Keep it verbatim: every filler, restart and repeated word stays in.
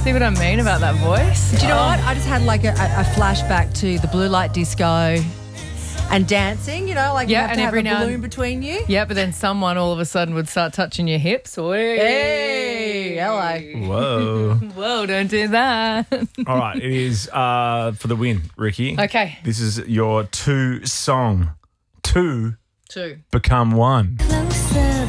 See what I mean about that voice? Do you know what? I just had like a, a flashback to the blue light disco and dancing, you know, like Yeah, you have and to every have now a and- balloon between you. Yeah, but then someone all of a sudden would start touching your hips. Hey, Hey, hello. Whoa. Whoa, don't do that. All right, it is uh, for the win, Ricky. Okay. This is your two song. Two Two. become one.